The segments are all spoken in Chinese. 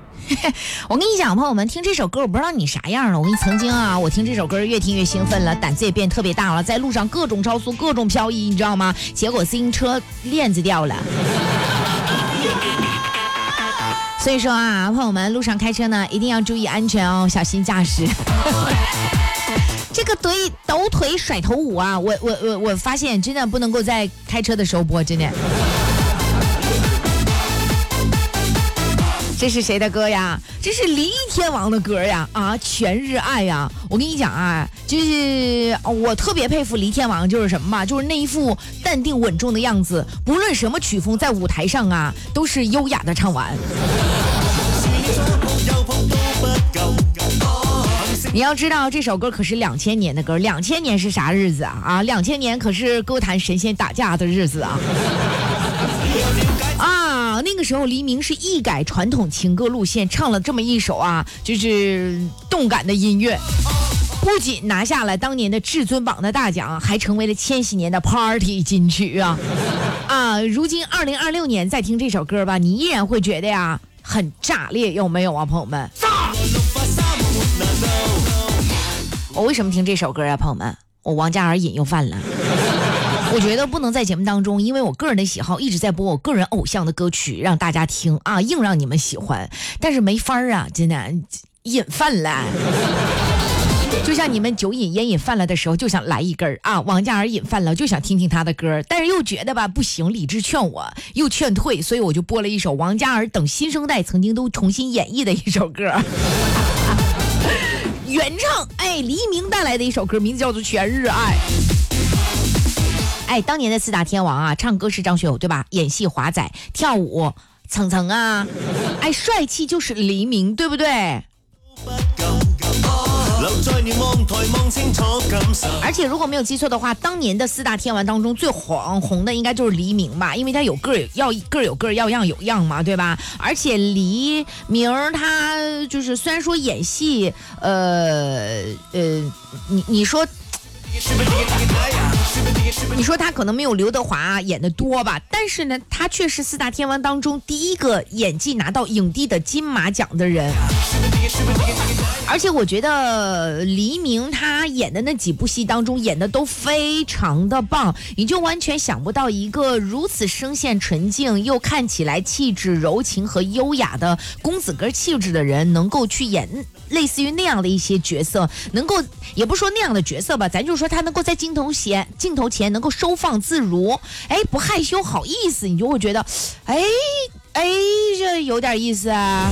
我跟你讲，朋友们，听这首歌我不知道你啥样了。我跟你曾经啊，我听这首歌越听越兴奋了，胆子也变特别大了，在路上各种超速，各种漂移，你知道吗？结果自行车链子掉了。所以说啊，朋友们，路上开车呢一定要注意安全哦，小心驾驶。这个抖腿甩头舞啊，我发现真的不能够在开车的时候播，真的。这是谁的歌呀？这是黎天王的歌呀！啊，全日爱呀！我跟你讲啊，就是我特别佩服黎天王，就是什么嘛，就是那一副淡定稳重的样子，不论什么曲风，在舞台上啊，都是优雅的唱完。你要知道，这首歌可是2000年的歌，2000年是啥日子啊？啊，2000年可是歌坛神仙打架的日子啊！啊，那个时候黎明是一改传统情歌路线，唱了这么一首啊，就是动感的音乐，不仅拿下了当年的至尊榜的大奖，还成为了千禧年的 Party 金曲啊！啊，如今2026年再听这首歌吧，你依然会觉得呀很炸裂，有没有啊，朋友们？我为什么听这首歌啊，朋友们？我王嘉尔瘾又犯了。我觉得不能在节目当中，因为我个人的喜好一直在播我个人偶像的歌曲让大家听啊，硬让你们喜欢，但是没法啊，真的瘾犯了。就像你们酒瘾烟瘾犯了的时候，就想来一根啊，王嘉尔瘾犯了就想听听他的歌，但是又觉得吧不行，理智劝我又劝退，所以我就播了一首王嘉尔等新生代曾经都重新演绎的一首歌。原唱黎明带来的一首歌，名字叫做《全日爱》。当年的四大天王啊，唱歌是张学友对吧？演戏华仔，跳舞蹭蹭啊，帅气就是黎明对不对？而且如果没有记错的话，当年的四大天王当中最红的应该就是黎明吧，因为他有个有个，要样有样嘛，对吧？而且黎明他就是虽然说演戏，你说他可能没有刘德华演的多吧，但是呢，他却是四大天王当中第一个演技拿到影帝的金马奖的人。而且我觉得黎明他演的那几部戏当中演的都非常的棒，你就完全想不到一个如此声线纯净又看起来气质柔情和优雅的公子哥气质的人能够去演类似于那样的一些角色，能够也不说那样的角色吧，咱就说他能够在镜头前能够收放自如，不害羞好意思，你就会觉得这有点意思啊。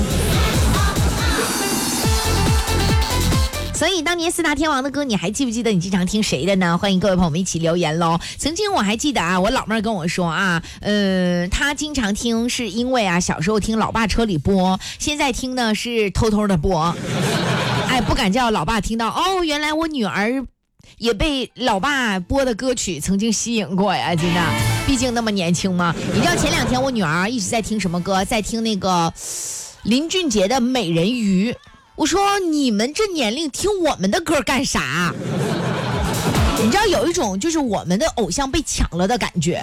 所以当年四大天王的歌你还记不记得？你经常听谁的呢？欢迎各位朋友们一起留言咯。曾经我还记得啊，我老妹儿跟我说啊，她经常听是因为啊小时候听老爸车里播，现在听呢是偷偷的播，不敢叫老爸听到哦，原来我女儿也被老爸播的歌曲曾经吸引过呀，真的，毕竟那么年轻嘛。你知道前2天我女儿一直在听什么歌？在听那个林俊杰的《美人鱼》。我说你们这年龄听我们的歌干啥？你知道有一种就是我们的偶像被抢了的感觉。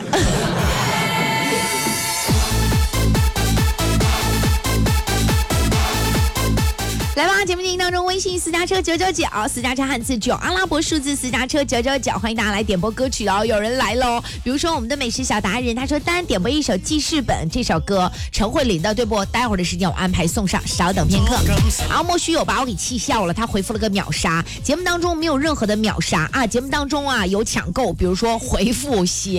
来吧，节目进行当中，微信私家车999，私家车汉字9，阿拉伯数字私家车999，欢迎大家来点播歌曲哦。有人来喽，比如说我们的美食小达人，他说单点播一首记事本这首歌，陈慧琳的，对不？待会儿的时间我安排送上，稍等片刻。然后莫须有把我给气笑了，他回复了个秒杀，节目当中没有任何的秒杀啊，节目当中啊有抢购，比如说回复写